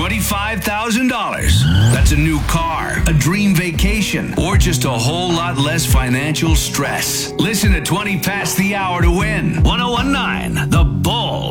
$25,000. That's a new car, a dream vacation, or just a whole lot less financial stress. Listen to 20 Past the Hour to win. 1019 The Bull.